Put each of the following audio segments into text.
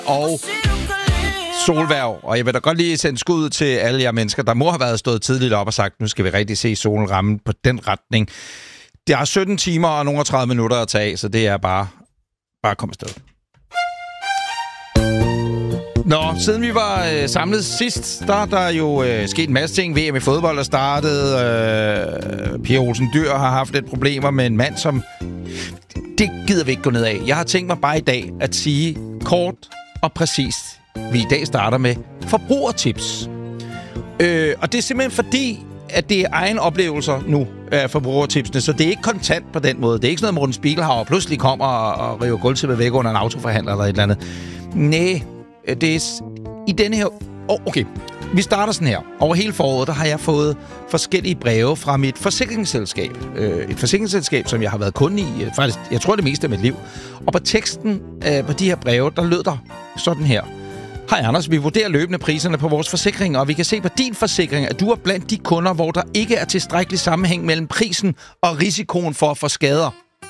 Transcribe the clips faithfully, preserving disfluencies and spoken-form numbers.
og solværv. Og jeg vil da godt lige sende skud til alle jer mennesker, der må have været stået tidligt op og sagt, nu skal vi rigtig se solen ramme på den retning. Det er sytten timer og nogle tredive minutter at tage af, så det er bare, bare at komme afsted. Nå, siden vi var øh, samlet sidst, der er der jo øh, sket en masse ting. V M i fodbold er startet. Øh, Pia Olsen Dyhr har haft lidt problemer med en mand, som... Det gider vi ikke gå ned af. Jeg har tænkt mig bare i dag at sige kort og præcist, vi i dag starter med forbrugertips. Øh, og det er simpelthen fordi, at det er egen oplevelser nu af forbrugertipsene, så det er ikke kontant på den måde. Det er ikke sådan noget, Morten Spiegelhauer pludselig kommer og, og river gulvtæppet væk under en autoforhandler eller et eller andet. Næh, det er i denne her... Oh, okay, vi starter sådan her. Over hele foråret, der har jeg fået forskellige breve fra mit forsikringsselskab. Øh, et forsikringsselskab, som jeg har været kunde i, faktisk, jeg tror det meste af mit liv. Og på teksten øh, på de her breve, der lød der sådan her. Hej Anders, vi vurderer løbende priserne på vores forsikringer, og vi kan se på din forsikring, at du er blandt de kunder, hvor der ikke er tilstrækkelig sammenhæng mellem prisen og risikoen for at få skader.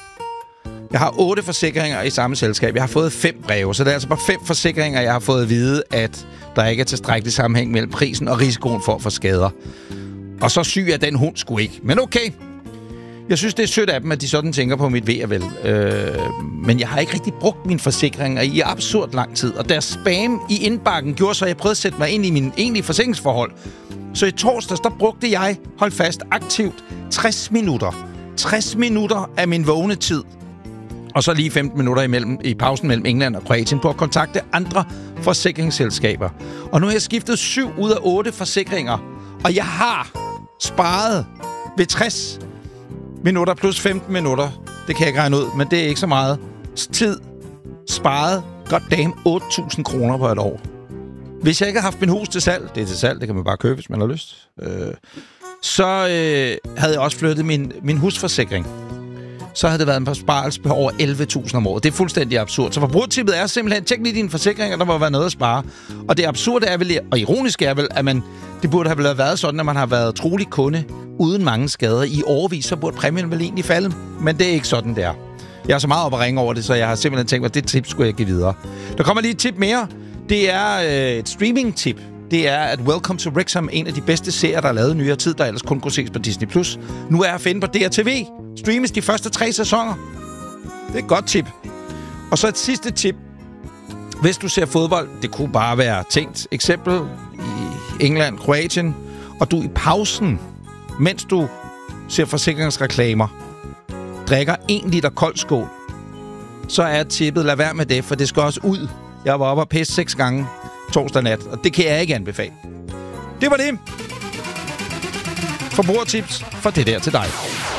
Jeg har otte forsikringer i samme selskab. Jeg har fået fem breve, så det er altså bare fem forsikringer, jeg har fået at vide, at der ikke er tilstrækkelig sammenhæng mellem prisen og risikoen for at få skader. Og så syg er den hund sgu ikke. Men okay. Jeg synes, det er sødt af dem, at de sådan tænker på mit ve og vel. Øh, men jeg har ikke rigtig brugt mine forsikringer i absurd lang tid. Og deres spam i indbakken gjorde så, at jeg prøvede at sætte mig ind i mine egentlige forsikringsforhold. Så i torsdags, der brugte jeg, hold fast, aktivt tres minutter. tres minutter af min vågne tid. Og så lige femten minutter imellem, i pausen mellem England og Kroatien på at kontakte andre forsikringsselskaber. Og nu har jeg skiftet syv ud af otte forsikringer. Og jeg har sparet ved tres minutter plus femten minutter. Det kan jeg ikke regne ud, men det er ikke så meget. Tid sparet goddamn otte tusind kroner på et år. Hvis jeg ikke havde haft min hus til salg, det er til salg, det kan man bare købe, hvis man har lyst, øh, så øh, havde jeg også flyttet min, min husforsikring. Så havde det været en besparelse på over elleve tusind om året. Det er fuldstændig absurd. Så forbrugertippet er simpelthen, tjek lige dine forsikringer, der må være noget at spare. Og det absurde er vel, og ironisk er vel, at man, det burde have været sådan, at man har været trolig kunde uden mange skader i årevis, så burde præmien vel egentlig falde. Men det er ikke sådan, det er. Jeg er så meget op at ringe over det, så jeg har simpelthen tænkt mig, at det tip skulle jeg give videre. Der kommer lige et tip mere. Det er øh, et streaming-tip. Det er, at Welcome to Wrexham, en af de bedste serier, der er lavet i nyere tid, der ellers kun kunne ses på Disney plus, nu er at finde på D R T V. Streames de første tre sæsoner. Det er et godt tip. Og så et sidste tip. Hvis du ser fodbold, det kunne bare være tænkt. Eksempel i England, Kroatien, og du i pausen, mens du ser forsikringsreklamer, drikker en liter kold skål, så er tippet, lad være med det, for det skal også ud. Jeg var oppe og pisse seks gange torsdag nat, og det kan jeg ikke anbefale. Det var det. Forbrugertips for det der til dig.